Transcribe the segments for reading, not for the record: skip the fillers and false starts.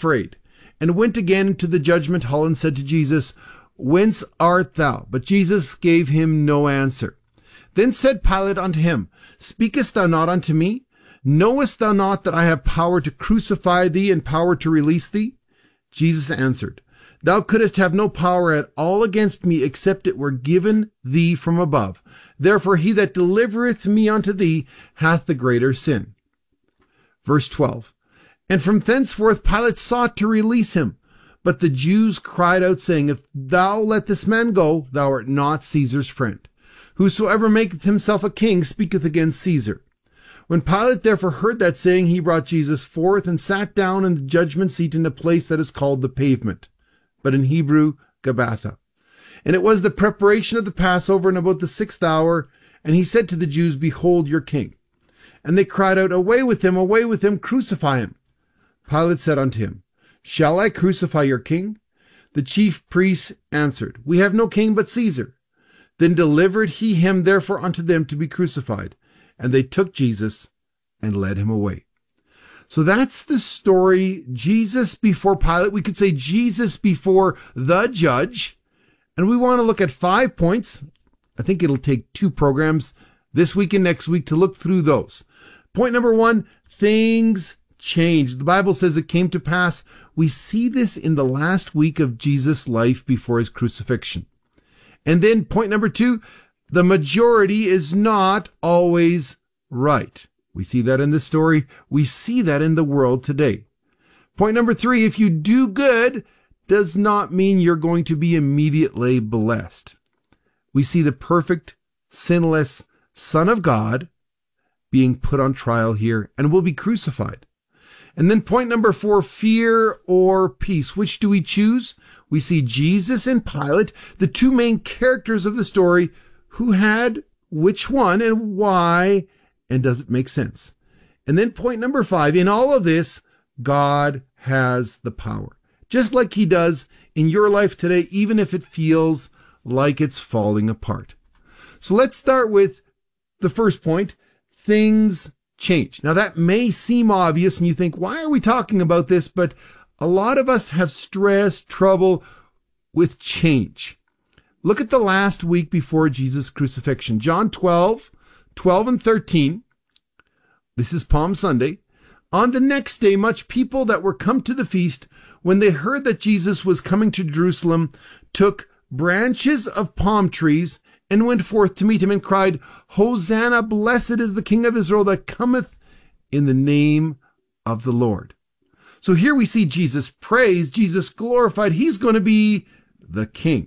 afraid, and went again into the judgment hall and said to Jesus, Whence art thou? But Jesus gave him no answer. Then said Pilate unto him, Speakest thou not unto me? Knowest thou not that I have power to crucify thee and power to release thee? Jesus answered, Thou couldst have no power at all against me, except it were given thee from above. Therefore he that delivereth me unto thee hath the greater sin. Verse 12. And from thenceforth Pilate sought to release him. But the Jews cried out, saying, If thou let this man go, thou art not Caesar's friend. Whosoever maketh himself a king speaketh against Caesar. When Pilate therefore heard that saying, he brought Jesus forth and sat down in the judgment seat in a place that is called the Pavement, but in Hebrew, Gabbatha. And it was the preparation of the Passover in about the 6th hour, and he said to the Jews, Behold your king. And they cried out, Away with him, crucify him. Pilate said unto him, Shall I crucify your king? The chief priests answered, We have no king but Caesar. Then delivered he him therefore unto them to be crucified. And they took Jesus and led him away. So that's the story. Jesus before Pilate. We could say Jesus before the judge. And we want to look at 5 points. I think it'll take 2 programs this week and next week to look through those. Point number 1, things changed. The Bible says it came to pass. We see this in the last week of Jesus' life before his crucifixion. And then point number 2, the majority is not always right. We see that in this story. We see that in the world today. Point number 3, if you do good, does not mean you're going to be immediately blessed. We see the perfect, sinless Son of God being put on trial here and will be crucified. And then point number 4, fear or peace. Which do we choose? We see Jesus and Pilate, the 2 main characters of the story, who had which one and why, and does it make sense? And then point number 5, in all of this, God has the power. Just like he does in your life today, even if it feels like it's falling apart. So let's start with the first point, things change. Now that may seem obvious and you think, why are we talking about this? But a lot of us have stress, trouble with change. Look at the last week before Jesus' crucifixion. John 12 and 13. This is Palm Sunday. On the next day, much people that were come to the feast, when they heard that Jesus was coming to Jerusalem, took branches of palm trees and went forth to meet him and cried, Hosanna, blessed is the King of Israel that cometh in the name of the Lord. So here we see Jesus praised, Jesus glorified. He's going to be the king.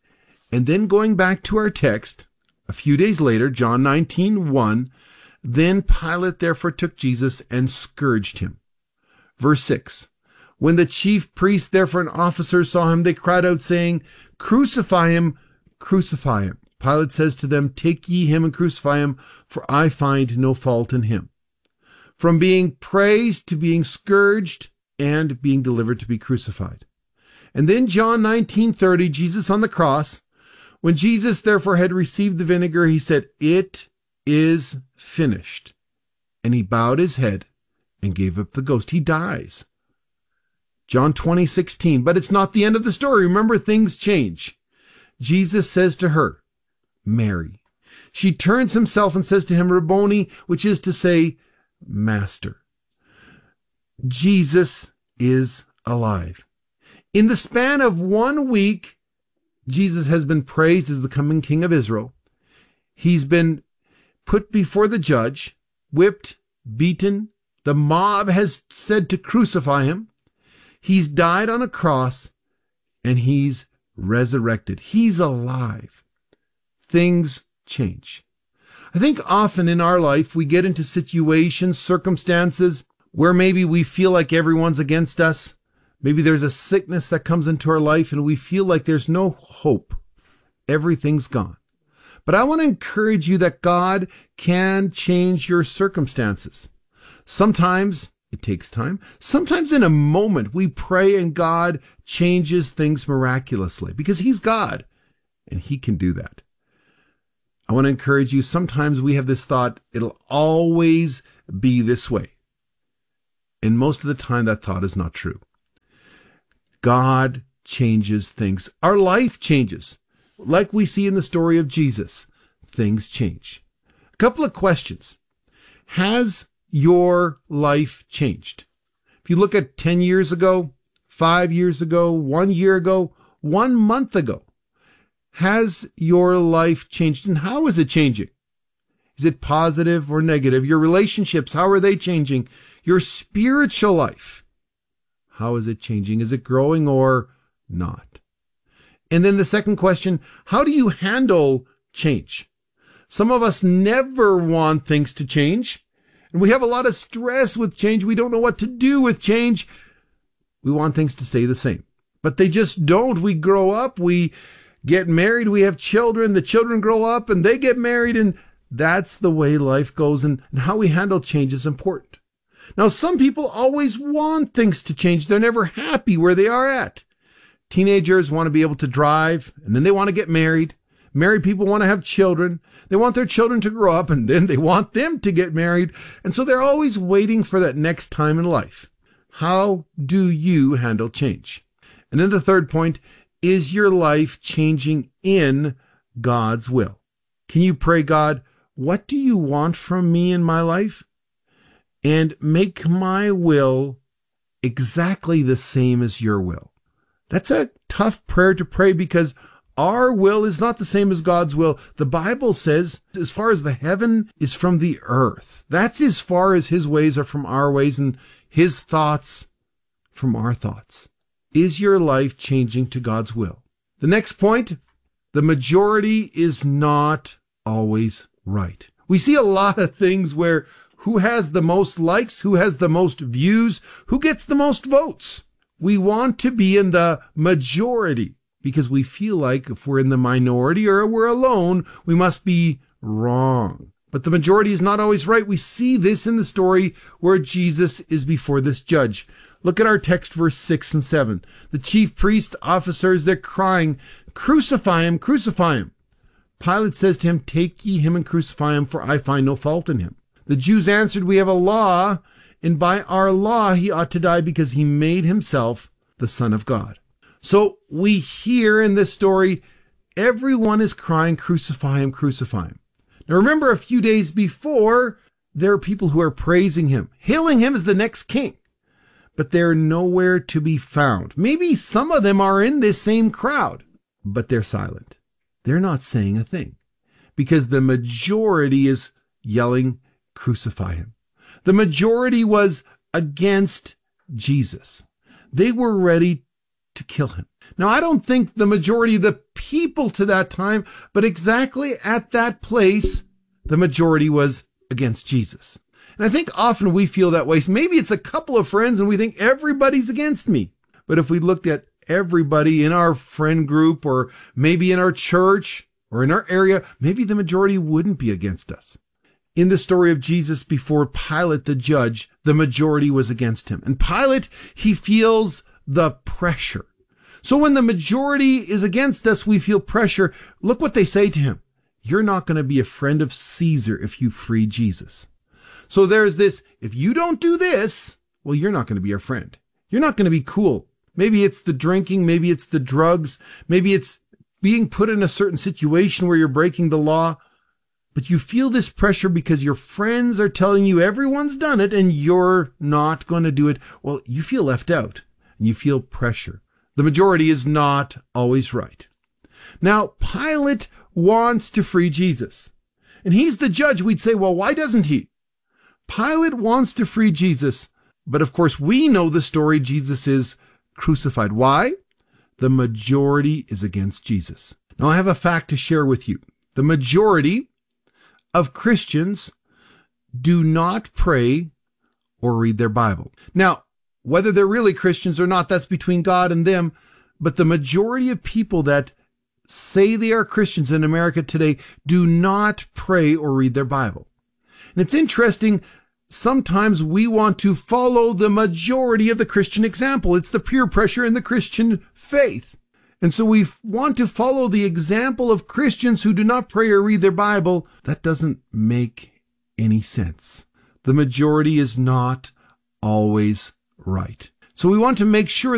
And then going back to our text, a few days later, John 19:1, then Pilate therefore took Jesus and scourged him. Verse 6, when the chief priests therefore and officers saw him, they cried out, saying, Crucify him, crucify him. Pilate says to them, Take ye him and crucify him, for I find no fault in him. From being praised to being scourged and being delivered to be crucified. And then John 19:30, Jesus on the cross. When Jesus therefore had received the vinegar, he said, It is finished. And he bowed his head and gave up the ghost. He dies. John 20:16, but it's not the end of the story. Remember, things change. Jesus says to her, Mary. She turns himself and says to him, Rabboni, which is to say, Master. Jesus is alive. In the span of 1 week, Jesus has been praised as the coming King of Israel. He's been put before the judge, whipped, beaten. The mob has said to crucify him. He's died on a cross, and he's resurrected. He's alive. Things change. I think often in our life we get into situations, circumstances where maybe we feel like everyone's against us. Maybe there's a sickness that comes into our life and we feel like there's no hope. Everything's gone. But I want to encourage you that God can change your circumstances. Sometimes it takes time. Sometimes in a moment we pray and God changes things miraculously because he's God and he can do that. I want to encourage you, sometimes we have this thought, it'll always be this way. And most of the time that thought is not true. God changes things. Our life changes. Like we see in the story of Jesus, things change. A couple of questions. Has your life changed? If you look at 10 years ago, 5 years ago, 1 year ago, 1 month ago, has your life changed? And how is it changing? Is it positive or negative? Your relationships, how are they changing? Your spiritual life, how is it changing? Is it growing or not? And then the second question, how do you handle change? Some of us never want things to change, and we have a lot of stress with change. We don't know what to do with change. We want things to stay the same, but they just don't. We grow up, we get married, we have children, the children grow up and they get married, and that's the way life goes, and how we handle change is important. Now, some people always want things to change. They're never happy where they are at. Teenagers want to be able to drive, and then they want to get married. Married people want to have children. They want their children to grow up, and then they want them to get married. And so they're always waiting for that next time in life. How do you handle change? And then the third point, is your life changing in God's will? Can you pray, God, what do you want from me in my life? And make my will exactly the same as your will. That's a tough prayer to pray because our will is not the same as God's will. The Bible says, as far as the heaven is from the earth, that's as far as his ways are from our ways and his thoughts from our thoughts. Is your life changing to God's will? The next point, the majority is not always right. We see a lot of things where who has the most likes, who has the most views, who gets the most votes. We want to be in the majority because we feel like if we're in the minority or we're alone, we must be wrong. But the majority is not always right. We see this in the story where Jesus is before this judge. Look at our text, verse 6 and 7. The chief priest officers, they're crying, "Crucify him, crucify him." Pilate says to him, "Take ye him and crucify him, for I find no fault in him." The Jews answered, "We have a law, and by our law he ought to die because he made himself the Son of God." So we hear in this story, everyone is crying, "Crucify him, crucify him." Now remember, a few days before, there are people who are praising him, hailing him as the next king, but they're nowhere to be found. Maybe some of them are in this same crowd, but they're silent. They're not saying a thing because the majority is yelling, "Crucify him." The majority was against Jesus. They were ready to kill him. Now, I don't think the majority of the people to that time, but exactly at that place, the majority was against Jesus. And I think often we feel that way. So maybe it's a couple of friends and we think everybody's against me. But if we looked at everybody in our friend group or maybe in our church or in our area, maybe the majority wouldn't be against us. In the story of Jesus before Pilate, the judge, the majority was against him. And Pilate, he feels the pressure. So when the majority is against us, we feel pressure. Look what they say to him. "You're not going to be a friend of Caesar if you free Jesus." So there's this, if you don't do this, well, you're not going to be our friend. You're not going to be cool. Maybe it's the drinking, maybe it's the drugs, maybe it's being put in a certain situation where you're breaking the law. But you feel this pressure because your friends are telling you everyone's done it and you're not going to do it. Well, you feel left out and you feel pressure. The majority is not always right. Now, Pilate wants to free Jesus. And he's the judge. We'd say, well, why doesn't he? Pilate wants to free Jesus. But of course, we know the story. Jesus is crucified. Why? The majority is against Jesus. Now, I have a fact to share with you. The majority of Christians do not pray or read their Bible. Now, whether they're really Christians or not, that's between God and them. But the majority of people that say they are Christians in America today do not pray or read their Bible. And it's interesting, sometimes we want to follow the majority of the Christian example. It's the peer pressure in the Christian faith. And so we want to follow the example of Christians who do not pray or read their Bible. That doesn't make any sense. The majority is not always right. So we want to make sure